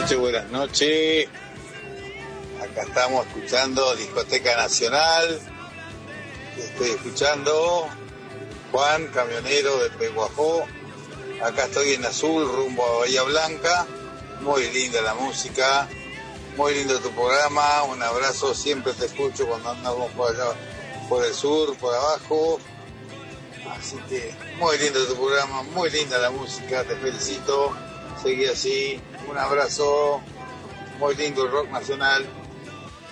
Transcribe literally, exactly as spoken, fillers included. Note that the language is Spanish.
noches, buenas noches. Acá estamos escuchando Discoteca Nacional. Estoy escuchando Juan, camionero de Peguajó. Acá estoy en Azul, rumbo a Bahía Blanca. Muy linda la música, muy lindo tu programa. Un abrazo, siempre te escucho cuando andamos por allá, por el sur, por abajo. Así que muy lindo tu programa, muy linda la música, te felicito. Seguí así, un abrazo, muy lindo el rock nacional.